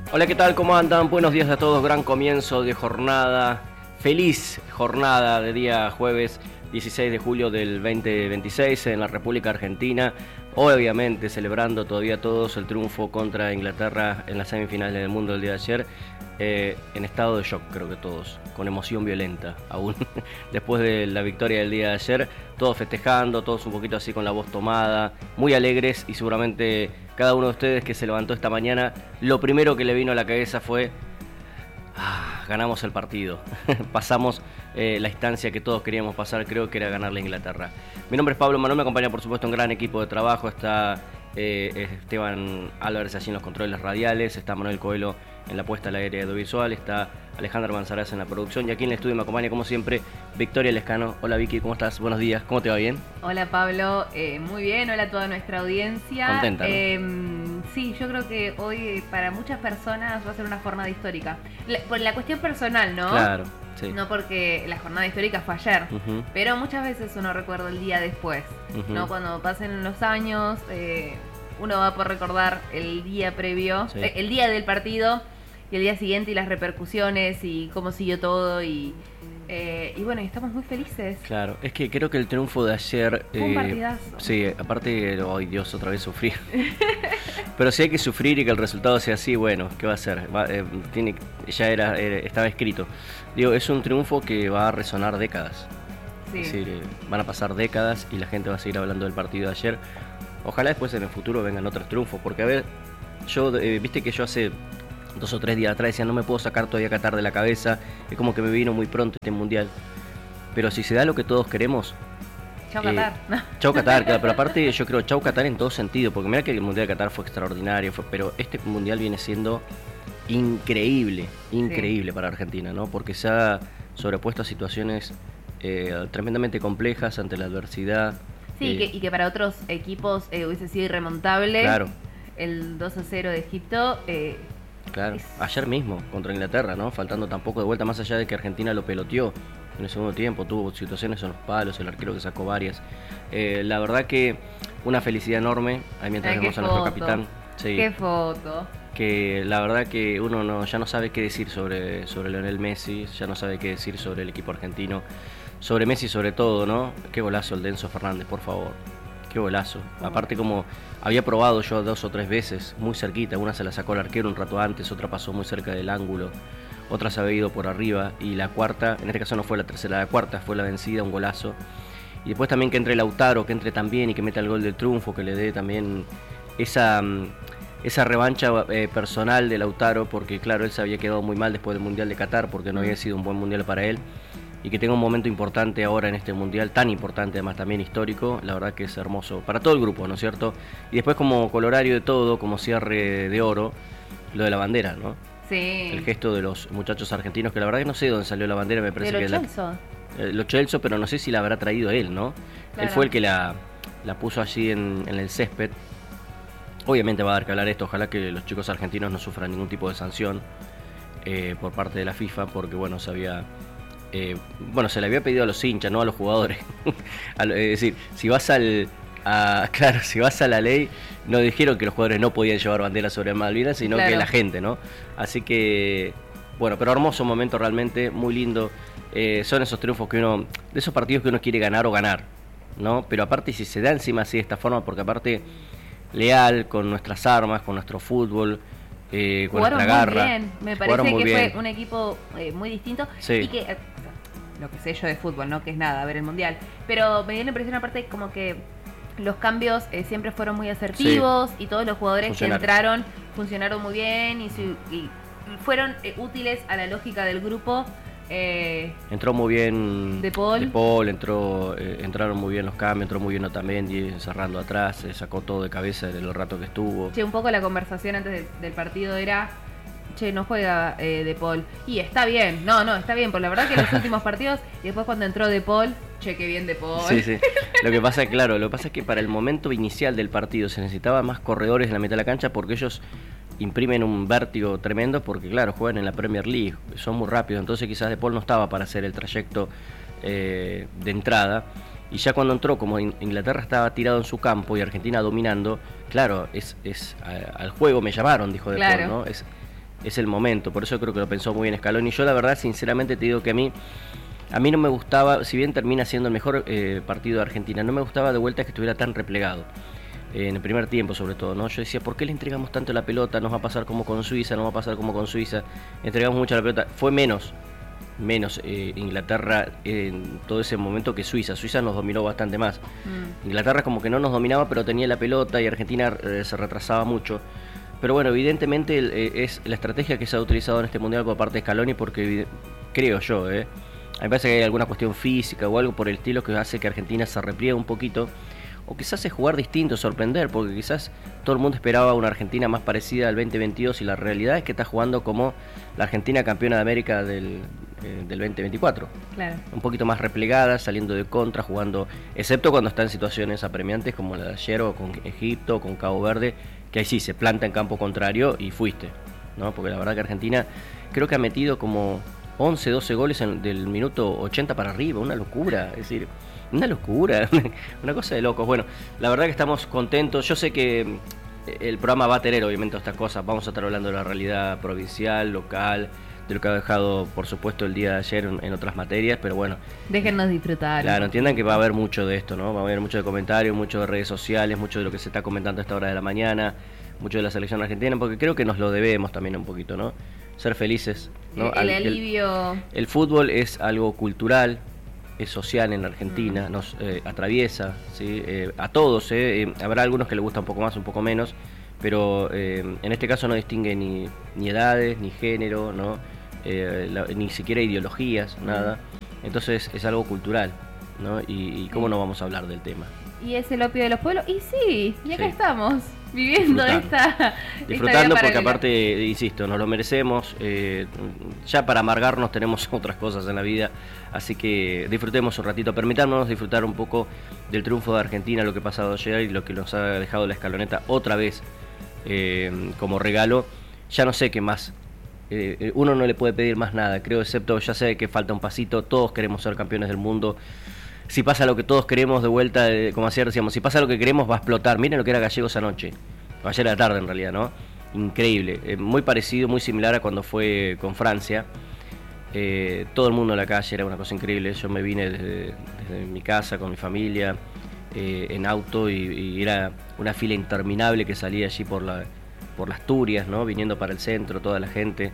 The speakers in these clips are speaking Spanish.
Hola, ¿qué tal? ¿Cómo andan? Buenos días a todos. Gran comienzo de jornada. Feliz jornada de día jueves 16 de julio del 2026 en la República Argentina. Obviamente celebrando todavía todos el triunfo contra Inglaterra en las semifinales del mundo del día de ayer. En estado de shock, creo que todos, con emoción violenta, aún después de la victoria del día de ayer, todos festejando, todos un poquito así con la voz tomada, muy alegres, y seguramente cada uno de ustedes que se levantó esta mañana, lo primero que le vino a la cabeza fue: ganamos el partido, pasamos la instancia que todos queríamos pasar, creo que era ganarle a Inglaterra. Mi nombre es Pablo Manuel, me acompaña por supuesto un gran equipo de trabajo, está Esteban Álvarez allí en los controles radiales, está Manuel Coelho en la puesta al aire audiovisual, está Alejandra Manzarás en la producción, y aquí en el estudio me acompaña como siempre Victoria Lescano. Hola Vicky, ¿cómo estás? Buenos días, ¿cómo te va? ¿Bien? Hola Pablo, muy bien, hola a toda nuestra audiencia. ¿Contenta, no? Sí, yo creo que hoy para muchas personas va a ser una jornada histórica. Por la cuestión personal, ¿no? Claro, sí. No porque la jornada histórica fue ayer, pero muchas veces uno recuerda el día después, ¿no? Cuando pasen los años, uno va por recordar el día previo, Sí. El día del partido y el día siguiente y las repercusiones y cómo siguió todo y bueno, y estamos muy felices. Claro, es que creo que el triunfo de ayer... Fue un partidazo. Sí, aparte, ay Dios, otra vez sufrir. Pero si hay que sufrir y que el resultado sea así, bueno, ¿qué va a hacer? Estaba escrito. Digo, es un triunfo que va a resonar décadas. Sí. Es decir, van a pasar décadas y la gente va a seguir hablando del partido de ayer. Ojalá después en el futuro vengan otros triunfos, porque a ver, yo, viste que yo hace 2 o 3 días atrás decía, no me puedo sacar todavía Qatar de la cabeza, es como que me vino muy pronto este mundial. Pero si se da lo que todos queremos... Chau Qatar. Chau Qatar, claro, pero aparte yo creo chau Qatar en todo sentido, porque mira que el mundial de Qatar fue extraordinario, pero este mundial viene siendo increíble Sí. para Argentina, ¿no? Porque se ha sobrepuesto a situaciones tremendamente complejas ante la adversidad. Sí, y que para otros equipos hubiese sido irremontable. Claro. El 2-0 de Egipto. Claro, ayer mismo contra Inglaterra, ¿no? Faltando tampoco de vuelta, más allá de que Argentina lo peloteó en el segundo tiempo, tuvo situaciones en los palos, el arquero que sacó varias. La verdad que una felicidad enorme, ahí mientras vemos a nuestro capitán. Sí, ¡Qué foto! que la verdad que uno ya no sabe qué decir sobre Lionel Messi, ya no sabe qué decir sobre el equipo argentino, sobre Messi sobre todo, ¿no? Qué golazo el de Enzo Fernández, por favor. Qué golazo. Aparte, como había probado yo 2 o 3 veces, muy cerquita, una se la sacó el arquero un rato antes, otra pasó muy cerca del ángulo, otra se había ido por arriba, y la cuarta, en este caso no fue la tercera, la cuarta fue la vencida, un golazo. Y después también que entre Lautaro, que entre también y que meta el gol del triunfo, que le dé también esa revancha personal de Lautaro, porque claro, él se había quedado muy mal después del Mundial de Qatar, porque no había sido un buen Mundial para él. Y que tenga un momento importante ahora en este mundial, tan importante además también histórico, la verdad que es hermoso para todo el grupo, ¿no es cierto? Y después como colorario de todo, como cierre de oro, lo de la bandera, ¿no? Sí. El gesto de los muchachos argentinos, que la verdad que no sé dónde salió la bandera, me parece De que Lo Celso. Lo Chelsea, pero no sé si la habrá traído él, ¿no? Claro. Él fue el que la puso allí en el césped. Obviamente va a dar que hablar esto, ojalá que los chicos argentinos no sufran ningún tipo de sanción por parte de la FIFA, porque bueno, se le había pedido a los hinchas, no a los jugadores. Es decir, si vas a la ley, no dijeron que los jugadores no podían llevar banderas sobre Malvinas, sino Claro. que la gente, ¿no? Así que, bueno, pero hermoso momento realmente, muy lindo. Son esos triunfos de esos partidos que uno quiere ganar o ganar, ¿no? Pero aparte, si se da encima así de esta forma, porque aparte, leal con nuestras armas, con nuestro fútbol, con Jugaron nuestra garra. muy bien. Me Jugaron parece muy que bien. fue un equipo muy distinto. Sí. Y que, lo que sé yo de fútbol, ¿no? Que es nada, ver el mundial. Pero me dio la impresión, aparte, como que los cambios siempre fueron muy asertivos y todos los jugadores que entraron funcionaron muy bien y fueron útiles a la lógica del grupo. Entró muy bien De Paul. Entraron muy bien los cambios, entró muy bien Otamendi cerrando atrás, sacó todo de cabeza en el rato que estuvo. Che, un poco la conversación antes del partido era: che, no juega De Paul. Y está bien, no, está bien, porque la verdad que en los últimos partidos, y después cuando entró De Paul, che, qué bien De Paul. Sí. Lo que pasa es que para el momento inicial del partido se necesitaba más corredores en la mitad de la cancha, porque ellos imprimen un vértigo tremendo, porque claro, juegan en la Premier League, son muy rápidos, entonces quizás De Paul no estaba para hacer el trayecto de entrada. Y ya cuando entró, como Inglaterra estaba tirado en su campo y Argentina dominando, claro, al juego me llamaron, dijo De Paul, Claro. ¿no? es el momento. Por eso creo que lo pensó muy bien Scaloni. Yo la verdad, sinceramente te digo que a mí no me gustaba, si bien termina siendo el mejor partido de Argentina, no me gustaba de vuelta que estuviera tan replegado. En el primer tiempo sobre todo, ¿no? Yo decía, ¿por qué le entregamos tanto la pelota? Nos va a pasar como con Suiza, entregamos mucho la pelota. Fue menos Inglaterra en todo ese momento que Suiza nos dominó bastante más. Inglaterra como que no nos dominaba, pero tenía la pelota, y Argentina se retrasaba mucho. Pero bueno, evidentemente es la estrategia que se ha utilizado en este mundial por parte de Scaloni, porque creo yo, a mí me parece que hay alguna cuestión física o algo por el estilo que hace que Argentina se repliegue un poquito. O quizás es jugar distinto, sorprender, porque quizás todo el mundo esperaba una Argentina más parecida al 2022, y la realidad es que está jugando como la Argentina campeona de América del 2024. Claro. Un poquito más replegada, saliendo de contra, jugando, excepto cuando está en situaciones apremiantes como la de ayer, o con Egipto, o con Cabo Verde, que ahí sí se planta en campo contrario y fuiste, ¿no? Porque la verdad que Argentina creo que ha metido como 11, 12 goles del minuto 80 para arriba, una locura, es decir... Una locura, una cosa de locos. Bueno, la verdad que estamos contentos. Yo sé que el programa va a tener obviamente estas cosas. Vamos a estar hablando de la realidad provincial, local, de lo que ha dejado, por supuesto, el día de ayer en otras materias, pero bueno. Déjennos disfrutar. Claro, entiendan que va a haber mucho de esto, ¿no? Va a haber mucho de comentarios, mucho de redes sociales, mucho de lo que se está comentando a esta hora de la mañana, mucho de la selección argentina, porque creo que nos lo debemos también un poquito, ¿no? Ser felices, ¿no? El alivio. El fútbol es algo cultural, es social en la Argentina, nos atraviesa, ¿sí? A todos, habrá algunos que les gusta un poco más, un poco menos, pero en este caso no distingue ni edades, ni género, ¿no? Ni siquiera ideologías, nada. Entonces es algo cultural, ¿no? Y cómo no vamos a hablar del tema. Y es el opio de los pueblos, y sí, y acá estamos, viviendo disfrutando porque aparte, insisto, nos lo merecemos. Ya para amargarnos tenemos otras cosas en la vida, así que disfrutemos un ratito, permitámonos disfrutar un poco del triunfo de Argentina, lo que ha pasado ayer y lo que nos ha dejado la escaloneta otra vez como regalo. Ya no sé qué más, uno no le puede pedir más nada, creo, excepto, ya sé que falta un pasito, todos queremos ser campeones del mundo. Si pasa lo que todos queremos, de vuelta, como ayer decíamos, si pasa lo que queremos, va a explotar. Miren lo que era Gallegos anoche, o ayer a la tarde en realidad, ¿no? Increíble, muy parecido, muy similar a cuando fue con Francia. Todo el mundo en la calle, era una cosa increíble. Yo me vine desde mi casa con mi familia en auto, y era una fila interminable que salía allí por las Asturias, ¿no? Viniendo para el centro, toda la gente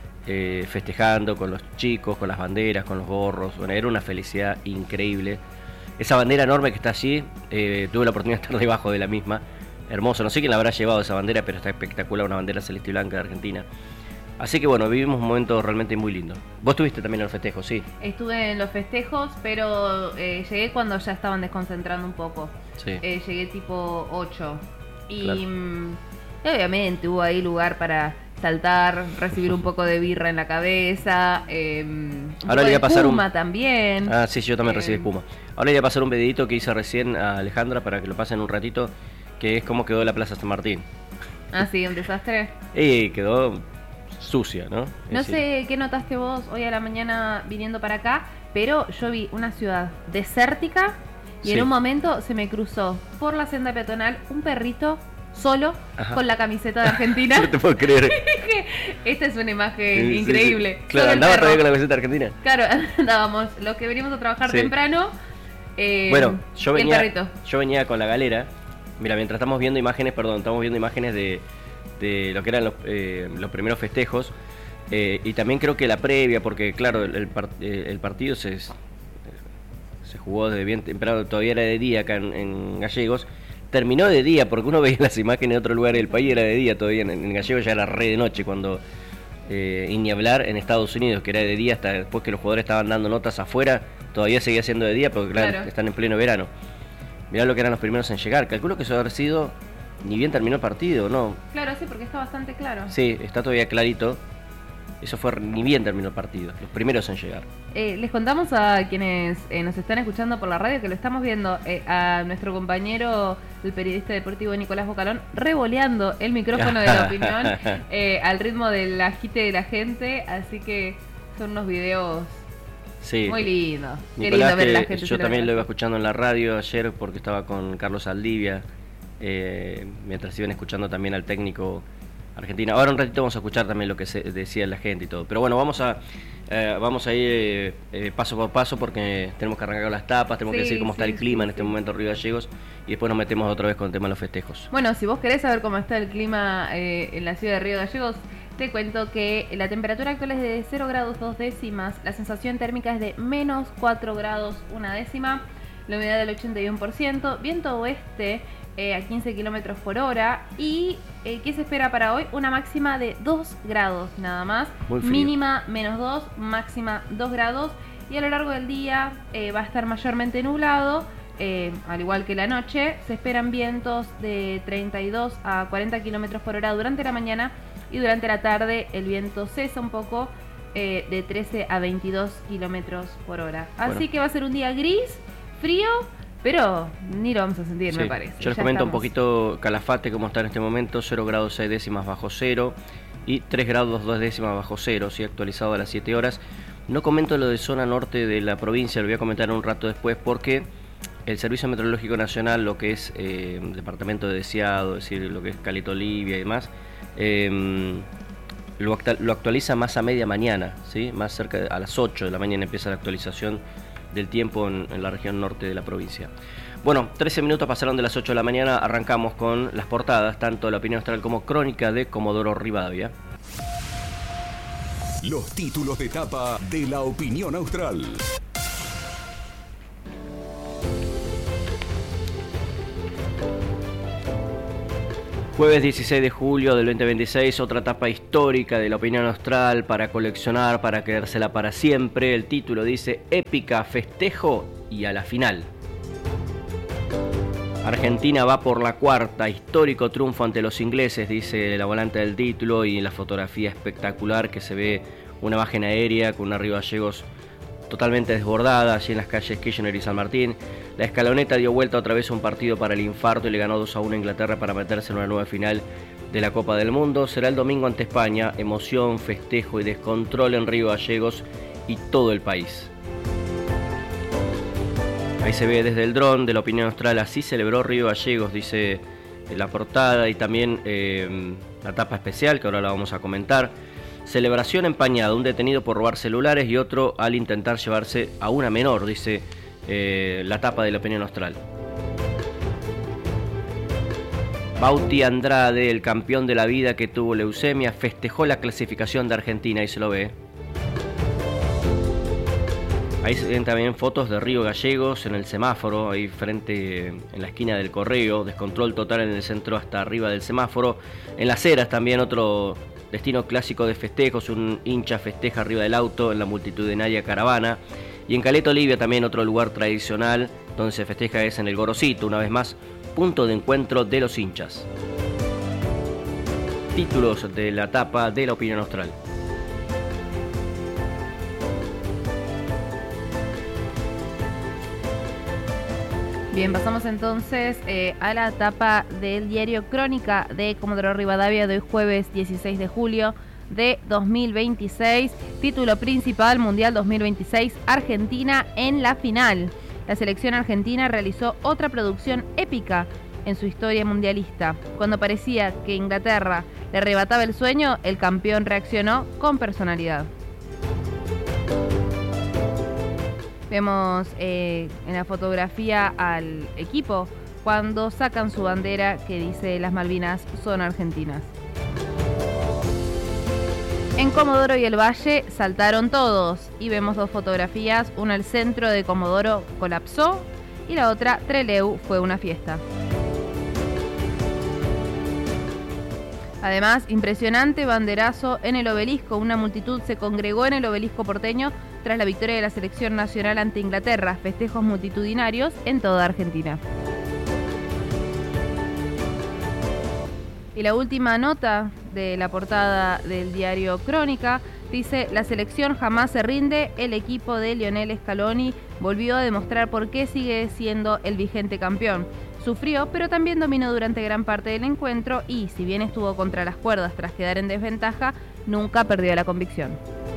festejando con los chicos, con las banderas, con los gorros. Bueno, era una felicidad increíble. Esa bandera enorme que está allí, tuve la oportunidad de estar debajo de la misma. Hermoso, no sé quién la habrá llevado esa bandera, pero está espectacular, una bandera celeste y blanca de Argentina. Así que bueno, vivimos un momento realmente muy lindo. ¿Vos estuviste también en los festejos, sí? Estuve en los festejos, pero llegué cuando ya estaban desconcentrando un poco. Sí. Llegué tipo 8. Y claro. Obviamente hubo ahí lugar para saltar, recibir un poco de birra en la cabeza. Ahora le voy a pasar espuma también. Ah, sí, yo también recibí espuma. Ahora le voy a pasar un videito que hice recién a Alejandra para que lo pasen un ratito, que es cómo quedó la Plaza San Martín. Ah, sí, un desastre. Quedó sucia, ¿no? No sé qué notaste vos hoy a la mañana viniendo para acá, pero yo vi una ciudad desértica y en un momento se me cruzó por la senda peatonal un perrito solo. Ajá. Con la camiseta de Argentina. No te puedo creer. Esta es una imagen increíble. Sí. Claro, andaba todavía con la camiseta de Argentina. Claro, andábamos los que venimos a trabajar temprano. Bueno, yo venía con la galera. Mira, mientras estamos viendo imágenes de lo que eran los primeros festejos, y también creo que la previa, porque claro, el partido se jugó desde bien temprano, todavía era de día acá en Gallegos. Terminó de día, porque uno veía las imágenes de otro lugar del país, era de día todavía. En Gallegos ya era re de noche, cuando y ni hablar en Estados Unidos, que era de día hasta después que los jugadores estaban dando notas afuera, todavía seguía siendo de día, porque claro, están en pleno verano. Mirá lo que eran los primeros en llegar. Calculo que eso haber sido ni bien terminó el partido, ¿no? Claro, sí, porque está bastante claro. Sí, está todavía clarito. Eso fue ni bien terminó el partido, los primeros en llegar. Les contamos a quienes nos están escuchando por la radio que lo estamos viendo a nuestro compañero, el periodista deportivo Nicolás Bocalón, revoleando el micrófono de la opinión al ritmo del agite de la gente, así que son unos videos muy lindos. Qué lindo ver a la gente. Yo también lo iba escuchando en la radio ayer porque estaba con Carlos Aldivia, mientras iban escuchando también al técnico Argentina. Ahora un ratito vamos a escuchar también lo que decía la gente y todo. Pero bueno, vamos a ir paso por paso porque tenemos que arrancar con las tapas, tenemos que decir cómo está el clima en este momento en Río Gallegos y después nos metemos otra vez con el tema de los festejos. Bueno, si vos querés saber cómo está el clima en la ciudad de Río Gallegos, te cuento que la temperatura actual es de 0 grados 2 décimas, la sensación térmica es de menos 4 grados 1 décima, la humedad del 81%, viento oeste a 15 kilómetros por hora y ¿qué se espera para hoy? Una máxima de 2 grados nada más, mínima menos 2, máxima 2 grados y a lo largo del día va a estar mayormente nublado, al igual que la noche, se esperan vientos de 32 a 40 kilómetros por hora durante la mañana y durante la tarde el viento cesa un poco de 13 a 22 kilómetros por hora. Así que va a ser un día gris, frío, pero ni lo vamos a sentir, me parece. Yo les comento un poquito Calafate, cómo está en este momento, 0 grados 6 décimas bajo cero y 3 grados 2 décimas bajo cero, ¿sí? Actualizado a las 7 horas. No comento lo de zona norte de la provincia, lo voy a comentar un rato después porque el Servicio Meteorológico Nacional, lo que es el departamento de Deseado, es decir, lo que es Caleta Olivia y demás, lo actualiza más a media mañana, ¿sí? Más cerca a las 8 de la mañana empieza la actualización del tiempo en la región norte de la provincia. Bueno, 13 minutos pasaron de las 8 de la mañana, arrancamos con las portadas, tanto de La Opinión Austral como Crónica de Comodoro Rivadavia. Los títulos de tapa de La Opinión Austral. Jueves 16 de julio del 2026, otra etapa histórica de La Opinión Austral para coleccionar, para quedársela para siempre. El título dice épica, festejo y a la final. Argentina va por la cuarta, histórico triunfo ante los ingleses, dice la volante del título y en la fotografía espectacular que se ve una imagen aérea con una Río Gallegos totalmente desbordada allí en las calles Kirchner y San Martín. La escaloneta dio vuelta otra vez a un partido para el infarto y le ganó 2-1 a Inglaterra para meterse en una nueva final de la Copa del Mundo. Será el domingo ante España, emoción, festejo y descontrol en Río Gallegos y todo el país. Ahí se ve desde el dron de La Opinión Austral, así celebró Río Gallegos, dice la portada y también la tapa especial que ahora la vamos a comentar. Celebración empañada, un detenido por robar celulares y otro al intentar llevarse a una menor, dice la tapa de La Opinión Austral. Bauti Andrade, el campeón de la vida que tuvo leucemia, festejó la clasificación de Argentina, ahí se lo ve. Ahí se ven también fotos de Río Gallegos en el semáforo, ahí frente en la esquina del Correo, descontrol total en el centro hasta arriba del semáforo. En Las Heras también otro destino clásico de festejos, un hincha festeja arriba del auto en la multitudinaria caravana. Y en Caleta Olivia también otro lugar tradicional donde se festeja es en el Gorosito, una vez más, punto de encuentro de los hinchas. Títulos de la tapa de La Opinión Austral. Bien, pasamos entonces a la tapa del diario Crónica de Comodoro Rivadavia de hoy jueves 16 de julio de 2026. Título principal, Mundial 2026, Argentina en la final. La selección argentina realizó otra producción épica en su historia mundialista. Cuando parecía que Inglaterra le arrebataba el sueño, el campeón reaccionó con personalidad. Vemos en la fotografía al equipo cuando sacan su bandera que dice las Malvinas son argentinas. En Comodoro y el Valle saltaron todos y vemos dos fotografías, una al centro de Comodoro colapsó y la otra Trelew fue una fiesta. Además, impresionante banderazo en el obelisco. Una multitud se congregó en el obelisco porteño tras la victoria de la selección nacional ante Inglaterra. Festejos multitudinarios en toda Argentina. Y la última nota de la portada del diario Crónica dice: la selección jamás se rinde, el equipo de Lionel Scaloni volvió a demostrar por qué sigue siendo el vigente campeón. Sufrió, pero también dominó durante gran parte del encuentro y, si bien estuvo contra las cuerdas tras quedar en desventaja, nunca perdió la convicción.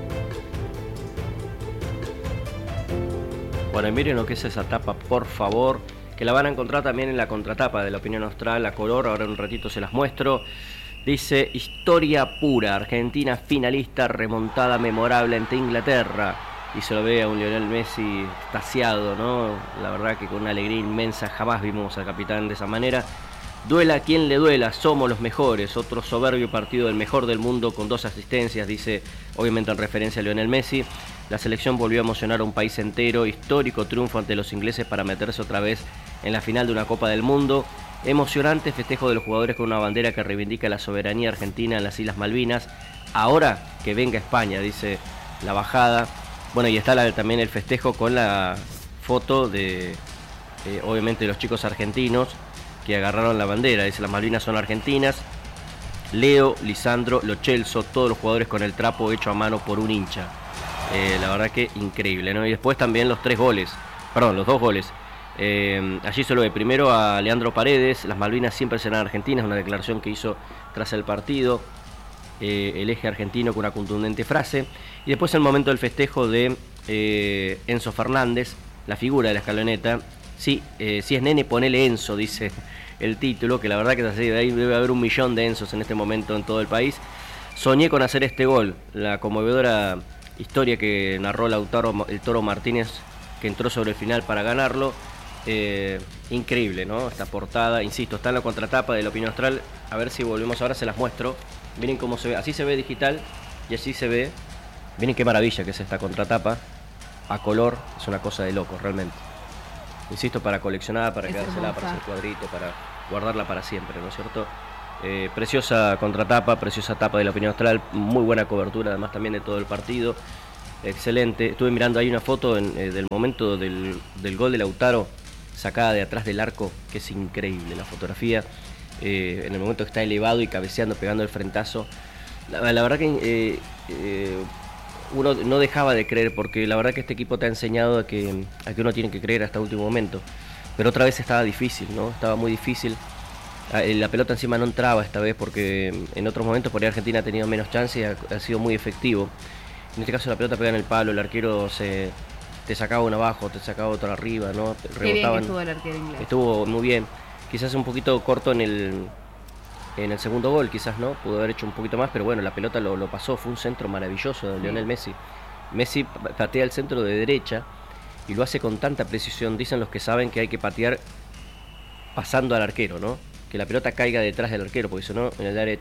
Bueno, miren lo que es esa tapa, por favor, que la van a encontrar también en la contratapa de La Opinión Austral, la color, ahora en un ratito se las muestro. Dice, historia pura, Argentina finalista, remontada memorable ante Inglaterra. Y se lo ve a un Lionel Messi extasiado, ¿no? La verdad que con una alegría inmensa, jamás vimos al capitán de esa manera. Duela a quien le duela, somos los mejores. Otro soberbio partido del mejor del mundo con 2 asistencias, dice, obviamente en referencia a Lionel Messi. La selección volvió a emocionar a un país entero, histórico triunfo ante los ingleses para meterse otra vez en la final de una Copa del Mundo. Emocionante festejo de los jugadores con una bandera que reivindica la soberanía argentina en las Islas Malvinas. Ahora que venga España, dice la bajada. Bueno, y está también el festejo con la foto de, obviamente, los chicos argentinos que agarraron la bandera. Dice, las Malvinas son argentinas. Leo, Lisandro, Lo Celso, todos los jugadores con el trapo hecho a mano por un hincha. La verdad que increíble, ¿no? Y después también los 2 goles. Allí se lo ve primero a Leandro Paredes, las Malvinas siempre serán argentinas, una declaración que hizo tras el partido el eje argentino con una contundente frase. Y después el momento del festejo de Enzo Fernández, la figura de la escaloneta. Sí, si es nene ponele Enzo, dice el título, que la verdad que es así, de ahí debe haber 1 millón de Enzos en este momento en todo el país. Soñé con hacer este gol, la conmovedora historia que narró el Toro Martínez, que entró sobre el final para ganarlo. Increíble, ¿no? Esta portada, insisto, está en la contratapa de La Opinión Austral. A ver si volvemos ahora, se las muestro. Miren cómo se ve, así se ve digital y así se ve. Miren qué maravilla que es esta contratapa a color, es una cosa de loco realmente. Insisto, para coleccionar, para quedársela, para hacer cuadrito, para guardarla para siempre, ¿no es cierto? Preciosa contratapa, preciosa tapa de La Opinión Austral, muy buena cobertura además también de todo el partido. Excelente, estuve mirando ahí una foto del momento del gol de Lautaro, sacada de atrás del arco, que es increíble la fotografía, en el momento que está elevado y cabeceando, pegando el frentazo. La verdad que uno no dejaba de creer, porque la verdad que este equipo te ha enseñado a que uno tiene que creer hasta el último momento, pero otra vez estaba difícil, ¿no? Estaba muy difícil. La pelota encima no entraba esta vez, porque en otros momentos por ahí Argentina ha tenido menos chance y ha sido muy efectivo. En este caso la pelota pega en el palo, el arquero te sacaba uno abajo, te sacaba otro arriba, ¿no? Qué bien que estuvo el arquero inglés. Estuvo muy bien. Quizás un poquito corto en el segundo gol, quizás, ¿no? Pudo haber hecho un poquito más, pero bueno, la pelota lo pasó. Fue un centro maravilloso de Lionel Messi. Messi patea el centro de derecha y lo hace con tanta precisión. Dicen los que saben que hay que patear pasando al arquero, ¿no? Que la pelota caiga detrás del arquero, porque si no, en el área